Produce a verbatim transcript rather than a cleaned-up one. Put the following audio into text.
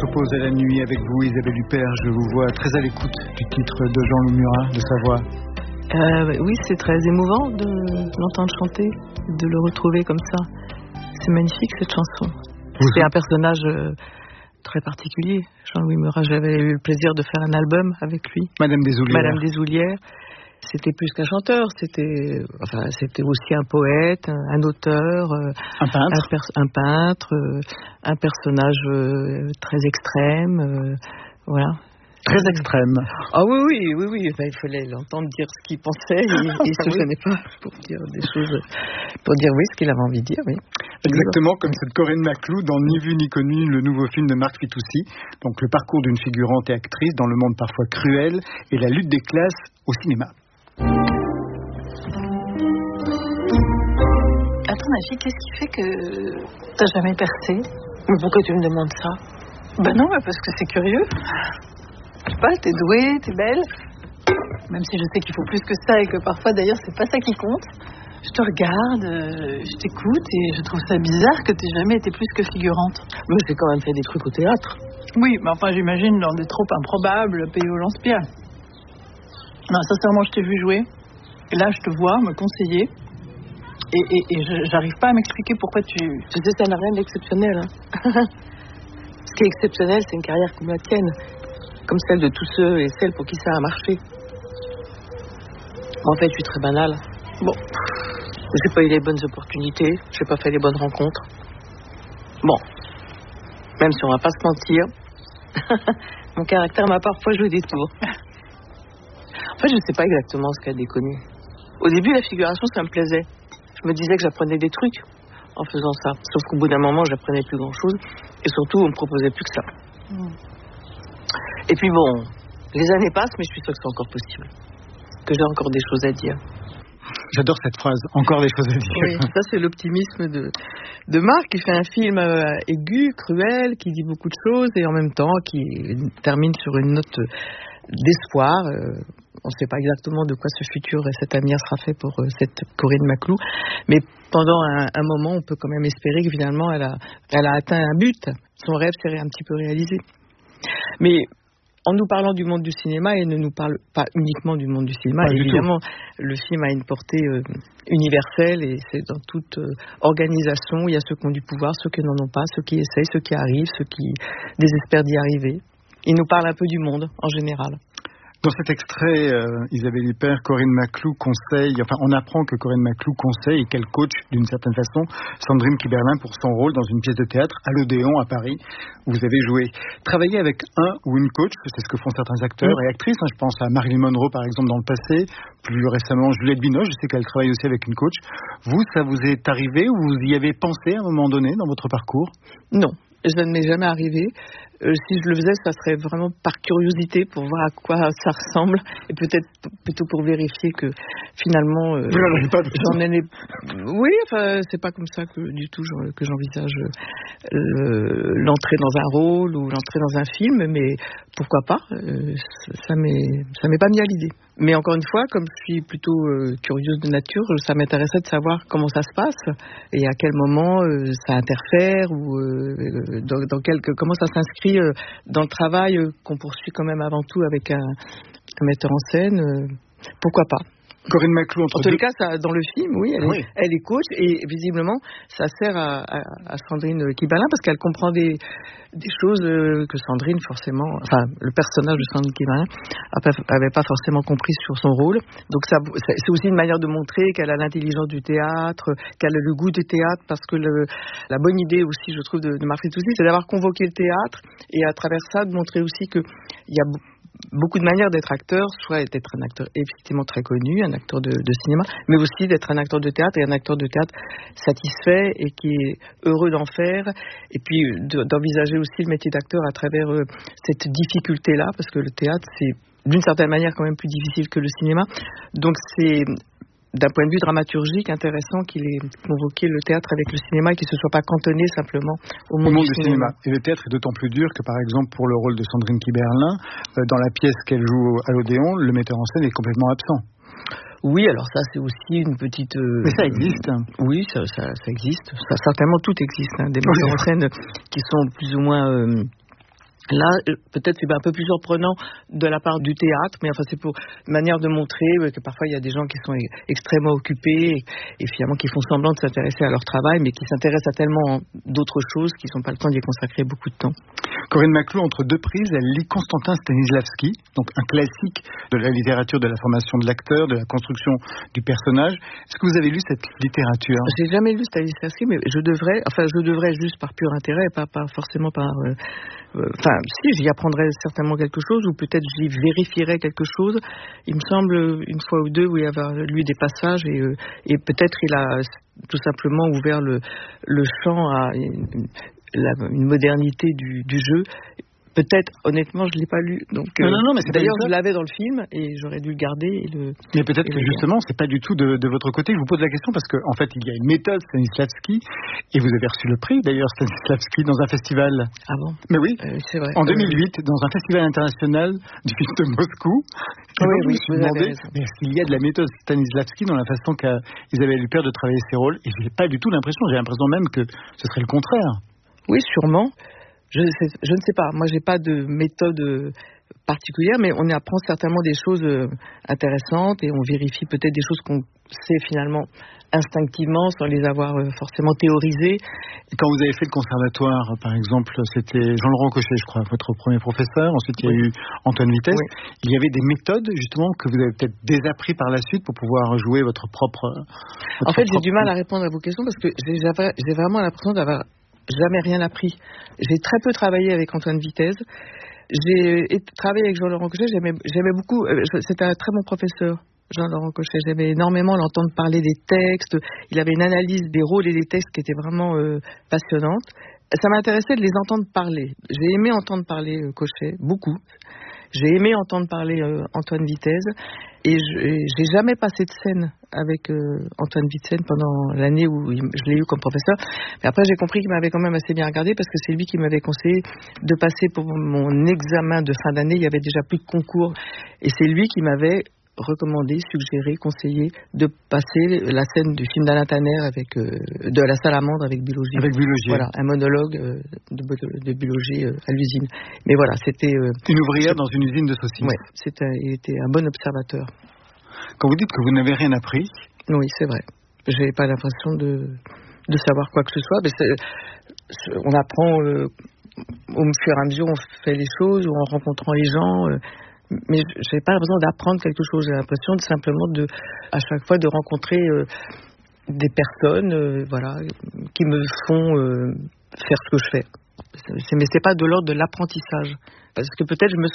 s'oppose à la nuit avec vous, Isabelle Huppert. Je vous vois très à l'écoute du titre de Jean-Loup Murat, de sa voix. Euh, oui, c'est très émouvant de l'entendre chanter, de le retrouver comme ça. C'est magnifique cette chanson. Vous c'est un personnage euh, très particulier, Jean-Louis Murat. J'avais eu le plaisir de faire un album avec lui. Madame Desoulières. Madame Desoulières. C'était plus qu'un chanteur, c'était, enfin, c'était aussi un poète, un auteur, un peintre, un, per- un, peintre, un personnage euh, très extrême, euh, voilà. Très extrême. Ah oui, oui, oui, oui. Enfin, il fallait l'entendre dire ce qu'il pensait et il se gênait pas pour dire des choses, pour dire oui ce qu'il avait envie de dire, oui. Exactement comme cette Corinne Maclou dans Ni vu ni connu, le nouveau film de Marc Fitoussi. Donc le parcours d'une figurante et actrice dans le monde parfois cruel et la lutte des classes au cinéma. À ton avis, qu'est-ce qui fait que t'as jamais percé? Mais pourquoi tu me demandes ça? Ben non, parce que c'est curieux. Je sais pas, t'es douée, t'es belle. Même si je sais qu'il faut plus que ça et que parfois d'ailleurs c'est pas ça qui compte. Je te regarde, euh, je t'écoute et je trouve ça bizarre que t'aies jamais été plus que figurante. Mais j'ai quand même fait des trucs au théâtre. Oui, mais enfin j'imagine dans des troupes improbables payées au lance-pierre. Non, sincèrement, je t'ai vu jouer. Et là, je te vois me conseiller. Et, et, et je, j'arrive pas à m'expliquer pourquoi tu... Tu sais, ça n'a rien d'exceptionnel. Hein. Ce qui est exceptionnel, c'est une carrière comme la tienne. Comme celle de tous ceux et celles pour qui ça a marché. En fait, je suis très banale. Bon, j'ai pas eu les bonnes opportunités. J'ai pas fait les bonnes rencontres. Bon, même si on va pas se mentir, mon caractère m'a parfois joué des tours. En fait, je sais pas exactement ce qu'a déconnu. Au début, la figuration, ça me plaisait. Je me disais que j'apprenais des trucs en faisant ça. Sauf qu'au bout d'un moment, j'apprenais plus grand-chose. Et surtout, on me proposait plus que ça. Mm. Et puis bon, les années passent, mais je suis sûre que c'est encore possible. Que j'ai encore des choses à dire. J'adore cette phrase, encore des choses à dire. Oui, ça c'est l'optimisme de, de Marc, qui fait un film euh, aigu, cruel, qui dit beaucoup de choses et en même temps qui termine sur une note d'espoir. Euh, on ne sait pas exactement de quoi ce futur et cet avenir sera fait pour euh, cette Corinne Maclou, mais pendant un, un moment, on peut quand même espérer que finalement elle a, elle a atteint un but. Son rêve s'est un petit peu réalisé. Mais en nous parlant du monde du cinéma, et ne nous parle pas uniquement du monde du cinéma, pas évidemment, du le film a une portée euh, universelle et c'est dans toute euh, organisation. Il y a ceux qui ont du pouvoir, ceux qui n'en ont pas, ceux qui essayent, ceux qui arrivent, ceux qui désespèrent d'y arriver. Il nous parle un peu du monde en général. Dans cet extrait, euh, Isabelle Huppert, Corinne Maclou conseille, enfin on apprend que Corinne Maclou conseille et qu'elle coach d'une certaine façon Sandrine Kiberlin pour son rôle dans une pièce de théâtre à l'Odéon à Paris où vous avez joué. Travailler avec un ou une coach, c'est ce que font certains acteurs mmh. et actrices, hein, je pense à Marilyn Monroe par exemple dans le passé, plus récemment Juliette Binoche, je sais qu'elle travaille aussi avec une coach. Vous, ça vous est arrivé ou vous y avez pensé à un moment donné dans votre parcours? Non, ça ne m'est jamais arrivé. Euh, si je le faisais, ça serait vraiment par curiosité pour voir à quoi ça ressemble et peut-être p- plutôt pour vérifier que finalement euh, vous n'en avez pas j'en ai. Oui, enfin c'est pas comme ça que du tout genre, que j'envisage euh, l'entrée dans un rôle ou l'entrée dans un film, mais pourquoi pas euh, ça m'est ça m'est pas mis à l'idée. Mais encore une fois, comme je suis plutôt euh, curieuse de nature, ça m'intéressait de savoir comment ça se passe et à quel moment euh, ça interfère ou euh, dans, dans quel, comment ça s'inscrit euh, dans le travail euh, qu'on poursuit quand même avant tout avec un, un metteur en scène. Euh, pourquoi pas? Corinne Maclou, entre en tous deux... les cas, ça, dans le film, oui, elle, oui. Est, elle est coach et visiblement, ça sert à, à, à Sandrine Kiberlin parce qu'elle comprend des, des choses que Sandrine, forcément, enfin, le personnage de Sandrine Kiberlin n'avait pas forcément compris sur son rôle. Donc, ça, c'est aussi une manière de montrer qu'elle a l'intelligence du théâtre, qu'elle a le goût du théâtre parce que le, la bonne idée aussi, je trouve, de, de Marc Fitoussi, c'est d'avoir convoqué le théâtre et à travers ça, de montrer aussi qu'il y a beaucoup de manières d'être acteur, soit d'être un acteur effectivement très connu, un acteur de, de cinéma, mais aussi d'être un acteur de théâtre et un acteur de théâtre satisfait et qui est heureux d'en faire, et puis de, d'envisager aussi le métier d'acteur à travers euh, cette difficulté-là, parce que le théâtre, c'est d'une certaine manière quand même plus difficile que le cinéma. Donc c'est d'un point de vue dramaturgique intéressant qu'il ait convoqué le théâtre avec le cinéma et qu'il ne se soit pas cantonné simplement au monde, au monde du, du cinéma. cinéma. Et le théâtre est d'autant plus dur que par exemple pour le rôle de Sandrine Kiberlin, euh, dans la pièce qu'elle joue à l'Odéon, le metteur en scène est complètement absent. Oui, alors ça c'est aussi une petite... Euh, Mais ça existe. Oui, ça, ça, ça existe. Ça, certainement tout existe. Hein, des metteurs en scène qui sont plus ou moins... Euh, Là, peut-être c'est un peu plus surprenant de la part du théâtre, mais enfin c'est pour une manière de montrer que parfois il y a des gens qui sont extrêmement occupés et, et finalement qui font semblant de s'intéresser à leur travail, mais qui s'intéressent à tellement d'autres choses qu'ils n'ont pas le temps d'y consacrer beaucoup de temps. Corinne Maclou, entre deux prises, elle lit Constantin Stanislavski, donc un classique de la littérature, de la formation de l'acteur, de la construction du personnage. Est-ce que vous avez lu cette littérature ? J'ai jamais lu Stanislavski, mais je devrais, enfin je devrais juste par pur intérêt, pas, pas forcément par... Euh, euh, enfin, si, j'y apprendrais certainement quelque chose, ou peut-être j'y vérifierais quelque chose. Il me semble, une fois ou deux, où il y avait lu des passages, et, euh, et peut-être il a tout simplement ouvert le, le champ à... Une, La, une modernité du, du jeu. Peut-être, honnêtement, je ne l'ai pas lu. Donc, non, non, non, mais c'est d'ailleurs, je l'avais dans le film et j'aurais dû le garder. Et le, mais peut-être que justement, c'est pas du tout de, de votre côté. Je vous pose la question parce qu'en en fait, il y a une méthode Stanislavski et vous avez reçu le prix d'ailleurs Stanislavski dans un festival. Ah bon ? Mais oui, euh, c'est vrai. En deux mille huit, dans un festival international du film de Moscou. Oui, oui, je me suis demandé, mais est-ce qu'il y a de la méthode Stanislavski dans la façon qu'a Isabelle Huppert de travailler ses rôles ? Et j'ai pas du tout l'impression. J'ai l'impression même que ce serait le contraire. Oui, sûrement. Je, je ne sais pas. Moi, j'ai pas de méthode particulière, mais on y apprend certainement des choses intéressantes et on vérifie peut-être des choses qu'on sait finalement instinctivement sans les avoir forcément théorisées. Quand vous avez fait le conservatoire, par exemple, c'était Jean-Laurent Cochet, je crois, votre premier professeur. Ensuite, il y a oui. eu Antoine Vitesse. Oui. Il y avait des méthodes, justement, que vous avez peut-être désappris par la suite pour pouvoir jouer votre propre... Votre en fait, propre... j'ai du mal à répondre à vos questions parce que j'ai, j'ai vraiment l'impression d'avoir jamais rien appris. J'ai très peu travaillé avec Antoine Vitesse. J'ai travaillé avec Jean-Laurent Cochet. J'aimais, j'aimais beaucoup. C'était un très bon professeur, Jean-Laurent Cochet. J'aimais énormément l'entendre parler des textes. Il avait une analyse des rôles et des textes qui était vraiment euh, passionnante. Ça m'intéressait de les entendre parler. J'ai aimé entendre parler euh, Cochet, beaucoup. J'ai aimé entendre parler euh, Antoine Vitesse. Et je, j'ai jamais passé de scène avec euh, Antoine Vitesse pendant l'année où il, je l'ai eu comme professeur. Mais après, j'ai compris qu'il m'avait quand même assez bien regardé parce que c'est lui qui m'avait conseillé de passer pour mon examen de fin d'année. Il y avait déjà plus de concours. Et c'est lui qui m'avait recommandé, suggéré, conseillé de passer la scène du film d'Alain Tanner avec euh, de la salamandre avec Bulogier. Avec Bulogier. Voilà, un monologue euh, de, de Bulogier euh, à l'usine. Mais voilà, c'était euh, une ouvrière dans une usine de saucisses. Ouais, c'était, il était un bon observateur. Quand vous dites que vous n'avez rien appris. Oui, c'est vrai. J'ai pas l'impression de de savoir quoi que ce soit. Mais c'est, c'est, on apprend euh, au fur et à mesure, on fait les choses, ou en rencontrant les gens. Euh, mais j'ai pas l'impression d'apprendre quelque chose. J'ai l'impression de simplement de, à chaque fois, de rencontrer euh, des personnes, euh, voilà, qui me font euh, faire ce que je fais. C'est, mais c'est pas de l'ordre de l'apprentissage, parce que peut-être je me